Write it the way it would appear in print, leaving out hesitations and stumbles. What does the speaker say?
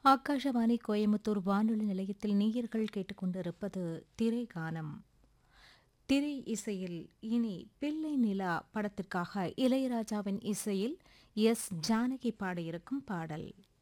ஆகாஷவாணி கோயமுத்தூர் வானொலி நிலையத்தில் நேயர்கள் கேட்டுக்கொண்டிருப்பது திரை கானம். திரை இசையில் இனி பிள்ளை நிலா படத்திற்காக இளையராஜாவின் இசையில் எஸ். ஜானகி பாடியிருக்கும் பாடல்.